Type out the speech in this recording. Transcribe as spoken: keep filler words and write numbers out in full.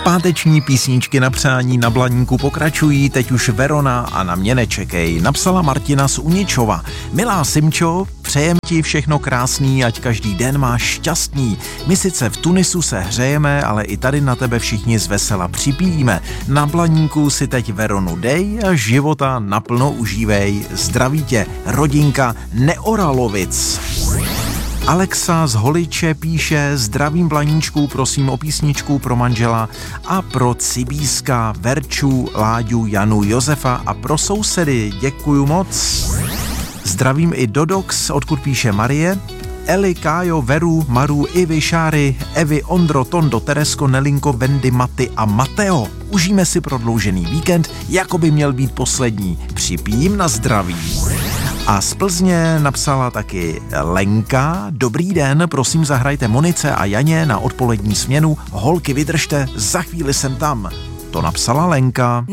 Páteční písničky na přání na Blaníku pokračují, teď už Verona a Na mě nečekej, napsala Martina z Uničova. Milá Simčo, přejem ti všechno krásný, ať každý den máš šťastný. My sice v Tunisu se hřejeme, ale i tady na tebe všichni z vesela připíjíme. Na Blaníku si teď Veronu dej a života naplno užívej. Zdraví tě, rodinka Neoralovic. Alexa z Holiče píše: zdravím Blaníčku, prosím o písničku pro manžela a pro Cibíska, Verču, Láďu, Janu, Josefa a pro sousedy. Děkuju moc. Zdravím i Dodox, odkud píše Marie. Eli, Kájo, Veru, Maru, Ivy, Šáry, Evi, Ondro, Tondo, Teresko, Nelinko, Vendy, Maty a Mateo. Užijeme si prodloužený víkend, jako by měl být poslední. Připijím na zdraví. A z Plzně napsala taky Lenka. Dobrý den, prosím zahrajte Monice a Janě na odpolední směnu. Holky, vydržte, za chvíli jsem tam. To napsala Lenka.